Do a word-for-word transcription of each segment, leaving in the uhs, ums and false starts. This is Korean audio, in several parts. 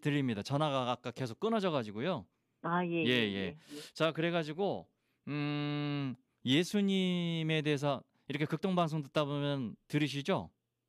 들립니다. 전화가 아까 계속 끊어져 가지고요. 아, 예, 예, 예, 예. 예. 자, 그래 가지고 음, 예수님에 대해서 이렇게 극동 방송 듣다 보면 들으시죠?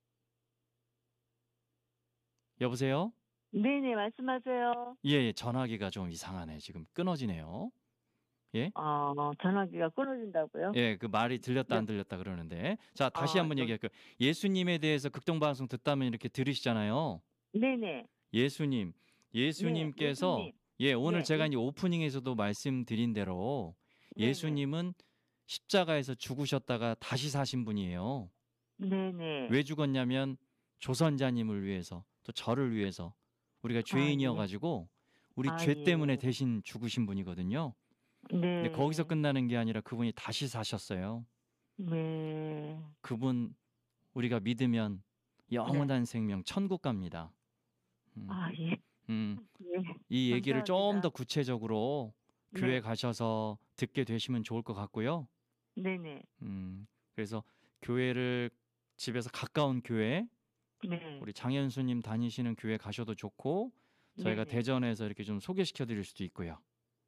여보세요? 네네, 말씀하세요. 예, 예. 전화기가 좀 이상하네. 지금 끊어지네요. 예? 어, 전화기가 끊어진다고요? 예, 그 말이 들렸다 네. 안 들렸다 그러는데. 자, 다시 아, 한번 저- 얘기할게요. 예수님에 대해서 극동 방송 듣다면 이렇게 들으시잖아요. 네네. 예수님, 예수님께서 예수님. 예, 오늘 네, 제가 예- 이제 오프닝에서도 말씀드린 대로 네네. 예수님은 십자가에서 죽으셨다가 다시 사신 분이에요. 네네. 왜 죽었냐면 조선자님을 위해서 또 저를 위해서 우리가 죄인이어가지고 우리 아, 죄 예. 때문에 대신 죽으신 분이거든요. 네. 근데 거기서 끝나는 게 아니라 그분이 다시 사셨어요. 네. 그분 우리가 믿으면 영원한 생명 천국 갑니다. 음, 아, 예. 음, 예. 이 얘기를 좀 감사합니다. 더 구체적으로 네. 교회 가셔서 듣게 되시면 좋을 것 같고요. 네네. 음, 그래서 교회를 집에서 가까운 교회 네. 우리 장현수님 다니시는 교회 가셔도 좋고 저희가 네네. 대전에서 이렇게 좀 소개시켜 드릴 수도 있고요.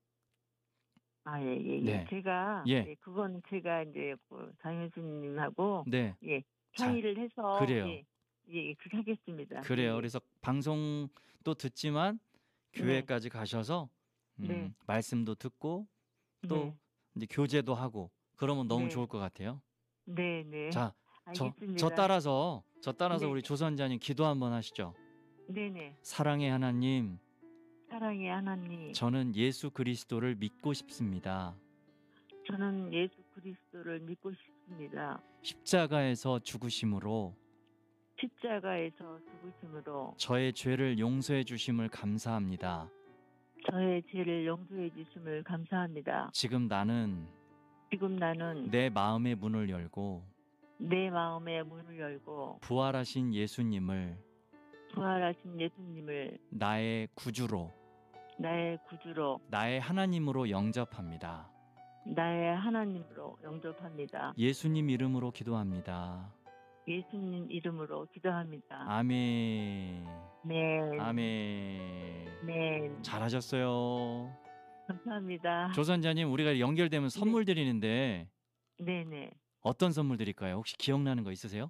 아, 예, 예, 예. 네. 제가, 예. 예, 그건 제가 이제 그 장현수님하고, 네. 예, 잘- 상의를 해서, 그래요. 예, 예, 그렇게 하겠습니다. 그래요. 예, 그래서 방송도 듣지만 교회까지 가셔서 음, 네. 말씀도 듣고 또 네. 이제 교제도 하고 그러면 너무 네. 좋을 것 같아요. 네, 네. 자, 저, 알겠습니다. 저 따라서 저 따라서 네. 우리 조선자님 기도 한번 하시죠. 네네. 사랑의 하나님, 사랑의 하나님, 저는 예수 그리스도를 믿고 싶습니다. 저는 예수 그리스도를 믿고 싶습니다. 십자가에서 죽으심으로 십자가에서 죽으심으로 저의 죄를 용서해 주심을 감사합니다. 저의 죄를 용서해 주심을 감사합니다. 지금 나는 지금 나는 내 마음의 문을 열고 내 마음의 문을 열고 부활하신 예수님을 부활하신 예수님을 나의 구주로, 나의 구주로 나의 하나님으로 영접합니다. 나의 하나님으로 영접합니다. 예수님 이름으로 기도합니다. 예수님 이름으로 기도합니다. 아멘. 네. 아멘. 네. 잘하셨어요. 감사합니다. 조선자님, 우리가 연결되면 선물 드리는데 네네. 어떤 선물 드릴까요? 혹시 기억나는 거 있으세요?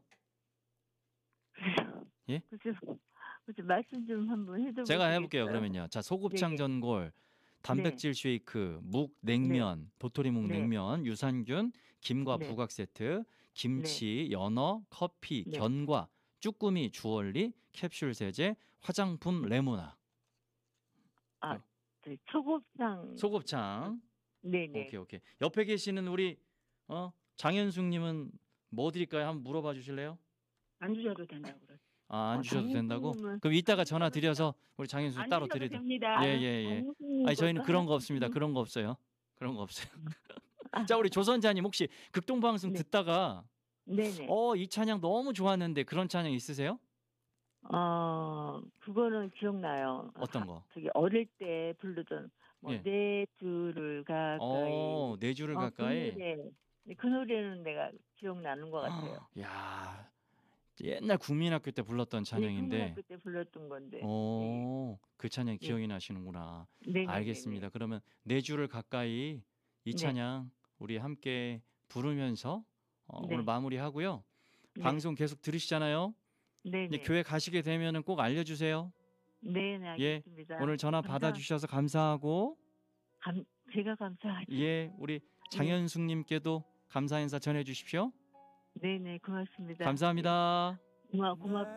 예? 그죠? 그죠? 말씀 좀 한번 해줘. 제가 해볼게요. 그러면요. 자, 소곱창 네네. 전골, 단백질 쉐이크, 묵 냉면, 도토리묵 네. 냉면, 유산균, 김과 네. 부각 세트, 김치, 연어, 커피, 네. 견과, 쭈꾸미, 주얼리, 캡슐 세제, 화장품 레모나. 아, 저 초곱창. 소곱창. 네네. 오케이, 오케이. 옆에 계시는 우리 어 장현숙님은 뭐 드릴까요? 한번 물어봐 주실래요? 안 주셔도 된다고 그러죠. 아, 안 어, 주셔도 된다고? 장현숙님은 그럼 이따가 전화 드려서 우리 장현숙 안 따로 주셔도 드리도록. 됩니다. 예, 예, 예. 아니 저희는 그런 거 없습니다. 그런 거 없어요. 그런 거 없어요. 자, 우리 조선자님 혹시 극동 방송 네. 듣다가 네네. 어, 이 찬양 너무 좋았는데 그런 찬양 있으세요? 어, 그거는 기억나요. 어떤 거? 저기 어릴 때 부르던 뭐 예. 내 줄을 가까이. 어, 네 줄을 어, 가까이. 그, 노래. 그 노래는 내가 기억나는 것 같아요. 야, 옛날 국민학교 때 불렀던 찬양인데. 국민학교 때 불렀던 건데. 오, 그 찬양 네. 기억이 나시는구나. 네. 알겠습니다. 그러면 네 줄을 가까이 이 네. 찬양 우리 함께 부르면서 어, 네. 오늘 마무리하고요. 네. 방송 계속 들으시잖아요. 네네. 이제 교회 가시게 되면은 꼭 알려주세요. 네네, 알겠습니다. 오늘 전화 감사- 받아주셔서 감사하고 감, 제가 감사하죠. 예, 우리 장현숙님께도 감사 인사 전해주십시오. 네네, 고맙습니다. 감사합니다. 고마, 고맙.